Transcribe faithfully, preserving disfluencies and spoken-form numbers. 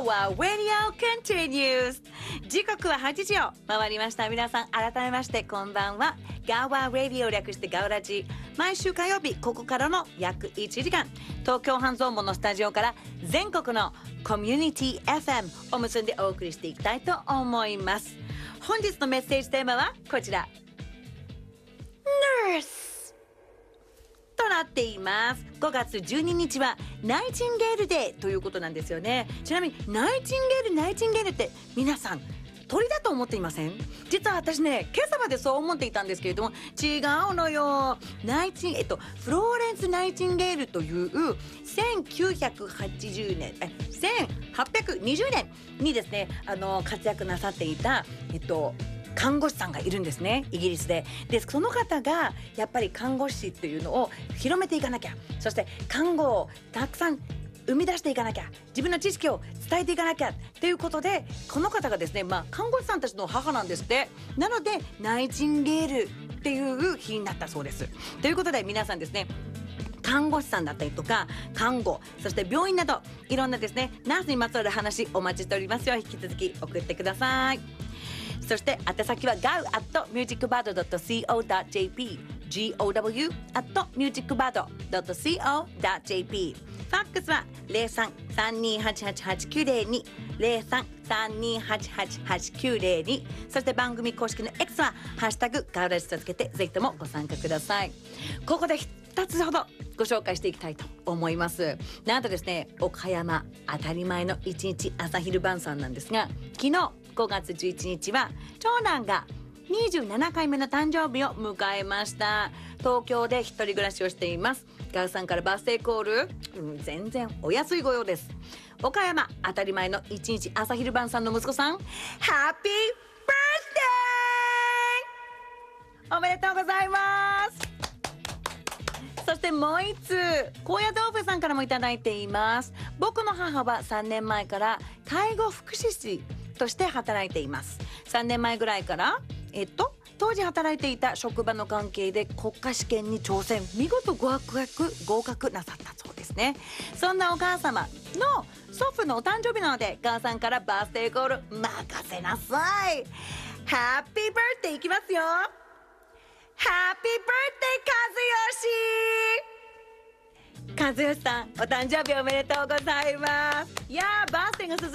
Gawa Radio continues 時刻ははちじを回りました。皆さん改めましてこんばんは。Gawa Radio 略してガウラジ、毎週火曜日ここからの約いちじかん、東京半蔵門のスタジオから全国のコミュニティ エフエム を結んでお送りしていきたいと思います。本日のメッセージテーマはこちら、Nurseとなっています。ごがつじゅうににちはナイチンゲールデーということなんですよね。ちなみにナイチンゲールナイチンゲールって皆さん鳥だと思っていません？実は私ね、今朝までそう思っていたんですけれども、違うのよ。ナイチンえっとフローレンス・ナイチンゲールというせんきゅうひゃくはちじゅうねんえせんはっぴゃくにじゅうねんにですね、あの活躍なさっていたえっと看護師さんがいるんですね、イギリスで。でその方がやっぱり看護師っていうのを広めていかなきゃ、そして看護をたくさん生み出していかなきゃ、自分の知識を伝えていかなきゃということで、この方がですね、まあ、看護師さんたちの母なんですって。なのでナイチンゲールっていう日になったそうです。ということで皆さんですね、看護師さんだったりとか看護、そして病院などいろんなですねナースにまつわる話お待ちしておりますよ。引き続き送ってください。そして宛先は ガウ アット ミュージックバード ドット シーオー ドット ジェーピー ゴウ アット ミュージックバード ドット シーオー ドット ジェーピー。 ファックスは ゼロさん さんにーはちはちはちきゅうゼロに ゼロさん さんにーはちはちはちきゅうゼロに。そして番組公式の X はハッシュタグガウラジとつけてぜひともご参加ください。ここでふたつほどご紹介していきたいと思います。なんとですね、岡山当たり前のいちにち朝昼晩さんなんですが、昨日ごがつじゅういちにちは長男がにじゅうななかいめの誕生日を迎えました。東京で一人暮らしをしています。ガウさんからバースデーコール、うん、全然お安いご用です。岡山当たり前のいちにち朝昼晩さんの息子さん、ハッピーバースデーおめでとうございます。そしてもう一通、高野豆腐さんからもいただいています。僕の母はさんねんまえから介護福祉士として働いています。さんねんまえぐらいからえっと当時働いていた職場の関係で国家試験に挑戦、見事合格合格なさったそうですね。そんなお母様の祖父のお誕生日なので、母さんからバースデーコール任せなさい。ハッピーバースデーいきますよ。ハッピーバースデー和義。和義さん、お誕生日おめでとうございます。いやー、バースデーが続